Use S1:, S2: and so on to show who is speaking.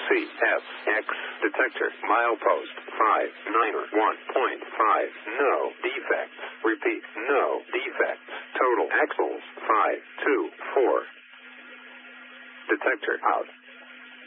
S1: CSX detector milepost 591.5. No defects. Repeat, no defects. Total axles 524. Detector out.